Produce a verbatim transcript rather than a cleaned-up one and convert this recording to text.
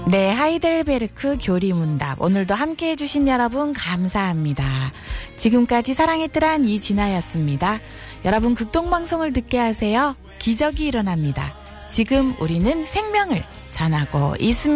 네, 하이델베르크 교리문답. 오늘도 함께 해주신 여러분 감사합니다. 지금까지 사랑했더란 이진아였습니다. 여러분 극동방송을 듣게 하세요. 기적이 일어납니다. 지금 우리는 생명을 전하고 있습니다.